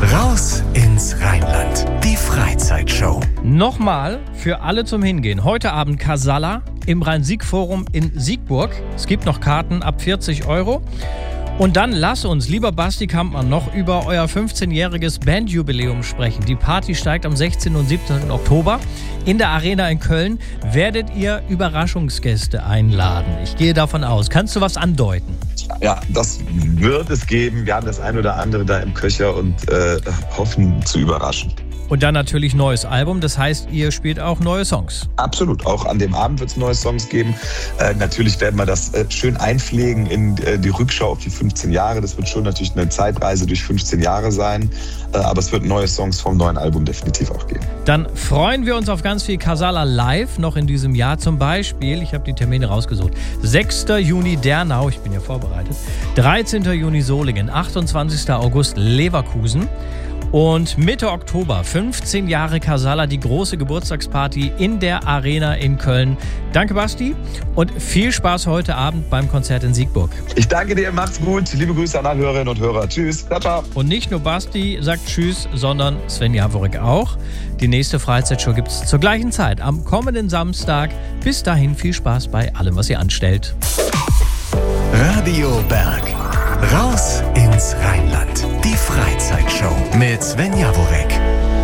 Raus ins Rheinland. Die Freizeitshow. Nochmal für alle zum Hingehen. Heute Abend Casalla im Rhein-Sieg-Forum in Siegburg. Es gibt noch Karten ab 40 Euro. Und dann lass uns, lieber Basti Kampmann, noch über euer 15-jähriges Bandjubiläum sprechen. Die Party steigt am 16. und 17. Oktober. In der Arena in Köln werdet ihr Überraschungsgäste einladen. Ich gehe davon aus. Kannst du was andeuten? Ja, das wird es geben. Wir haben das ein oder andere da im Köcher und hoffen zu überraschen. Und dann natürlich neues Album, das heißt, ihr spielt auch neue Songs. Absolut, auch an dem Abend wird es neue Songs geben. Natürlich werden wir das schön einpflegen in die Rückschau auf die 15 Jahre. Das wird schon natürlich eine Zeitreise durch 15 Jahre sein. Aber es wird neue Songs vom neuen Album definitiv auch geben. Dann freuen wir uns auf ganz viel Casalla live noch in diesem Jahr. Zum Beispiel, ich habe die Termine rausgesucht, 6. Juni Dernau, ich bin ja vorbereitet, 13. Juni Solingen, 28. August Leverkusen. Und Mitte Oktober, 15 Jahre Casalla, die große Geburtstagsparty in der Arena in Köln. Danke, Basti, und viel Spaß heute Abend beim Konzert in Siegburg. Ich danke dir, macht's gut. Liebe Grüße an alle Hörerinnen und Hörer. Tschüss, ciao, ciao. Und nicht nur Basti sagt Tschüss, sondern Sven Jaworek auch. Die nächste Freizeitshow gibt's zur gleichen Zeit, am kommenden Samstag. Bis dahin viel Spaß bei allem, was ihr anstellt. Radio Berg. Raus ins Rheinland. Die Freizeitshow mit Sven Jaworek.